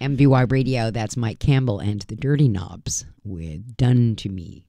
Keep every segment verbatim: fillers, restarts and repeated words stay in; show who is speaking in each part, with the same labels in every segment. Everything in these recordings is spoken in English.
Speaker 1: M V Y Radio, that's Mike Campbell and the Dirty Knobs with Done to Me.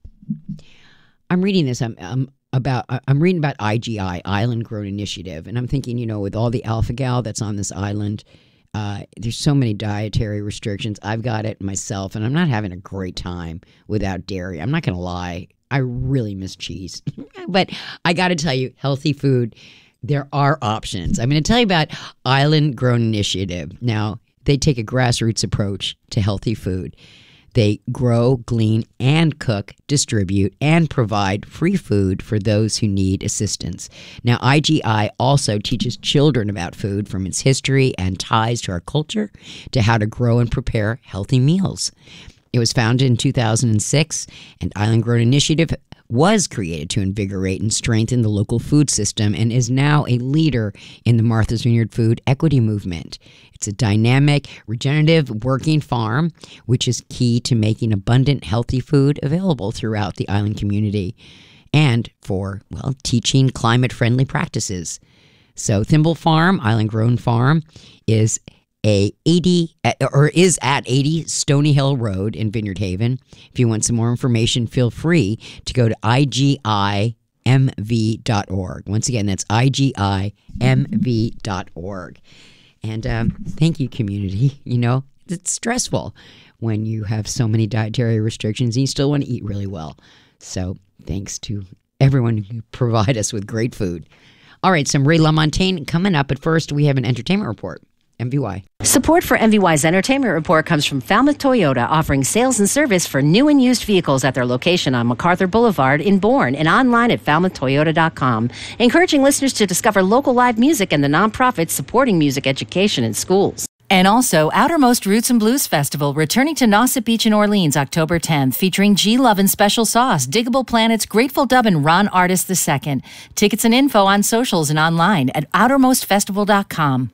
Speaker 1: I'm reading this. I'm, I'm about. I'm reading about I G I, Island Grown Initiative, and I'm thinking, you know, with all the alpha-gal that's on this island, uh, there's so many dietary restrictions. I've got it myself, and I'm not having a great time without dairy. I'm not going to lie. I really miss cheese, but I got to tell you, healthy food. There are options. I'm going to tell you about Island Grown Initiative. Now, they take a grassroots approach to healthy food. They grow, glean, and cook, distribute, and provide free food for those who need assistance. Now, I G I also teaches children about food, from its history and ties to our culture to how to grow and prepare healthy meals. It was founded in two thousand six, and Island Grown Initiative was created to invigorate and strengthen the local food system and is now a leader in the Martha's Vineyard food equity movement. It's a dynamic, regenerative working farm, which is key to making abundant, healthy food available throughout the island community and for, well, teaching climate-friendly practices. So Thimble Farm, Island Grown Farm, is a eighty or is at eighty Stony Hill Road in Vineyard Haven. If you want some more information, feel free to go to I G I M V dot org. Once again, that's I G I M V dot org. And um, thank you, community. You know, it's stressful when you have so many dietary restrictions and you still want to eat really well. So thanks to everyone who provide us with great food. All right, some Ray LaMontagne coming up. But first, we have an entertainment report. M V Y.
Speaker 2: Support for M V Y's Entertainment Report comes from Falmouth Toyota, offering sales and service for new and used vehicles at their location on MacArthur Boulevard in Bourne and online at falmouth toyota dot com. Encouraging listeners to discover local live music and the nonprofits supporting music education in schools. And also, Outermost Roots and Blues Festival, returning to Nauset Beach in Orleans, October tenth, featuring G Love and Special Sauce, Diggable Planets, Grateful Dub, and Ron Artist the second. Tickets and info on socials and online at outermost festival dot com.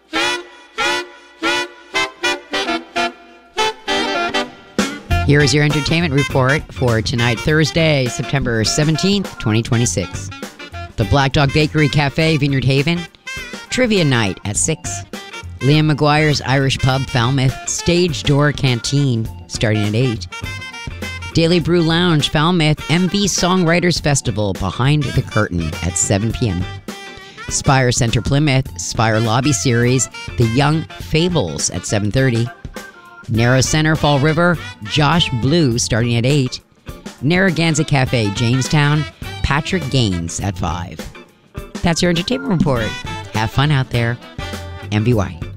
Speaker 1: Here is your entertainment report for tonight, Thursday, September seventeenth, twenty twenty-six. The Black Dog Bakery Cafe, Vineyard Haven. Trivia night at six. Liam McGuire's Irish Pub, Falmouth. Stage Door Canteen, starting at eight. Daily Brew Lounge, Falmouth. M V Songwriters Festival, Behind the Curtain at seven p.m. Spire Center Plymouth, Spire Lobby Series, The Young Fables at seven thirty. Narrow Center, Fall River, Josh Blue, starting at eight. Narragansett Cafe, Jamestown, Patrick Gaines at five. That's your entertainment report. Have fun out there. M V Y.